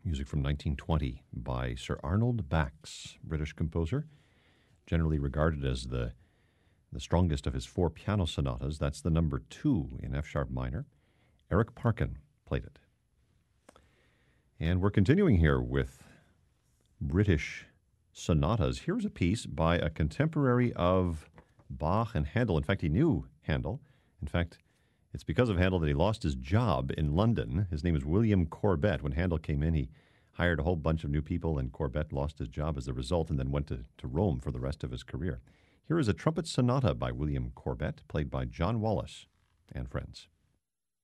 Music from 1920 by Sir Arnold Bax, British composer, generally regarded as the strongest of his four piano sonatas. That's the number 2 in F-sharp minor. Eric Parkin played it. And we're continuing here with British sonatas. Here's a piece by a contemporary of Bach and Handel. In fact, he knew Handel. In fact, it's because of Handel that he lost his job in London. His name is William Corbett. When Handel came in, he hired a whole bunch of new people, and Corbett lost his job as a result and then went to Rome for the rest of his career. Here is a trumpet sonata by William Corbett, played by John Wallis and friends.